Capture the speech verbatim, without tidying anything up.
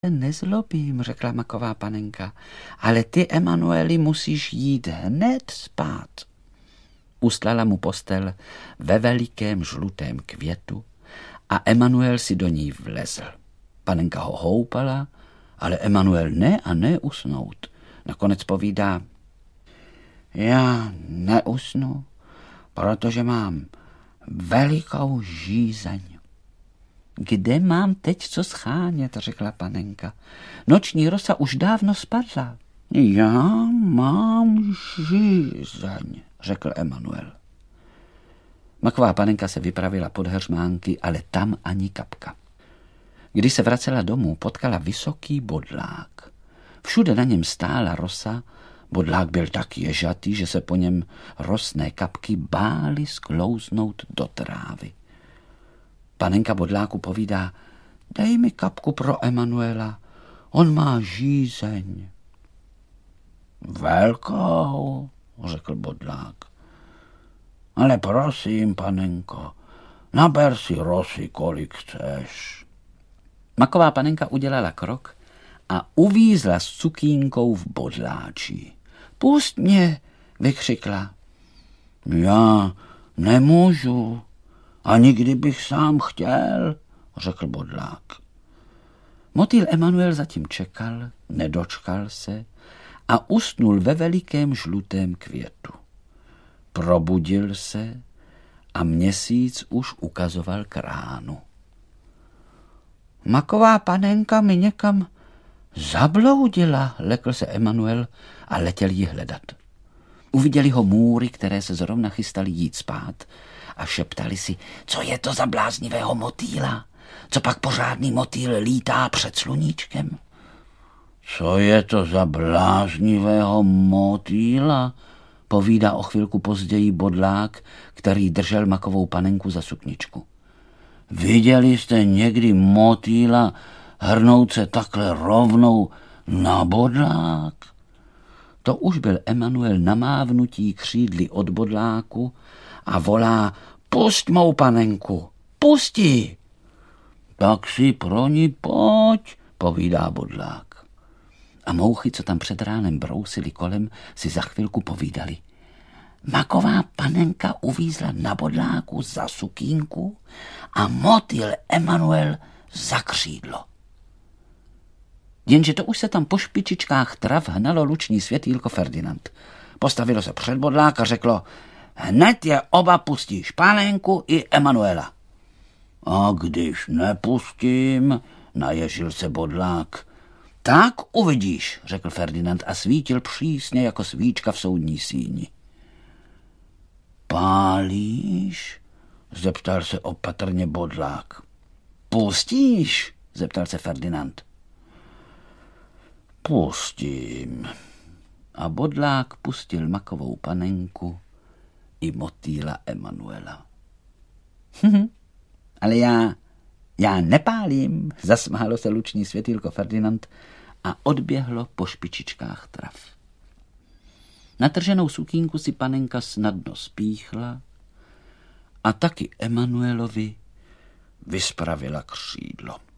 Nezlobím, řekla maková panenka, ale ty, Emanueli, musíš jít hned spát. Ustlala mu postel ve velikém žlutém květu a Emanuel si do ní vlezl. Panenka ho houpala, ale Emanuel ne a ne usnout. Nakonec povídá: já neusnu, protože mám velikou žízeň. Kde mám teď co schánět, řekla panenka. Noční rosa už dávno spadla. Já mám žízeň, řekl Emanuel. Maková panenka se vypravila pod heřmánky, ale tam ani kapka. Když se vracela domů, potkala vysoký bodlák. Všude na něm stála rosa, bodlák byl tak ježatý, že se po něm rosné kapky bály sklouznout do trávy. Panenka bodláku povídá: dej mi kapku pro Emanuela, on má žízeň. Velkou, řekl bodlák. Ale prosím, panenko, naber si rosy, kolik chceš. Maková panenka udělala krok a uvízla s cukínkou v bodláči. Pust mě, vykřikla. Já nemůžu, ani kdybych sám chtěl, řekl bodlák. Motýl Emanuel zatím čekal, nedočkal se a usnul ve velikém žlutém květu. Probudil se a měsíc už ukazoval k ránu. Maková panenka mi někam zabloudila, lekl se Emanuel a letěl jí hledat. Uviděli ho můry, které se zrovna chystali jít spát a šeptali si, co je to za bláznivého motýla, co pak pořádný motýl lítá před sluníčkem. Co je to za bláznivého motýla, povídá o chvilku později bodlák, který držel makovou panenku za sukničku. Viděli jste někdy motýla hrnout se takhle rovnou na bodlák? To už byl Emanuel na mávnutí křídly od bodláku a volá: pusť mou panenku, pusti! Tak si pro ní pojď, povídá bodlák. A mouchy, co tam před ránem brousili kolem, si za chvilku povídali: maková panenka uvízla na bodláku za sukínku a motýl Emanuel za křídlo. Jenže to už se tam po špičičkách trav hnalo luční světýlko Ferdinand. Postavilo se před bodlák a řeklo: hned je oba pustíš, panenku i Emanuela. A když nepustím, naježil se bodlák. Tak uvidíš, řekl Ferdinand a svítil přísně jako svíčka v soudní síni. Pálíš? Zeptal se opatrně bodlák. Pustíš? Zeptal se Ferdinand. Pustím. A bodlák pustil makovou panenku i motýla Emanuela. Hm, ale já, já nepálím, zasmálo se luční světýlko Ferdinand a odběhlo po špičičkách trav. Natrženou sukínku si panenka snadno spíchla a taky Emanuelovi vyspravila křídlo.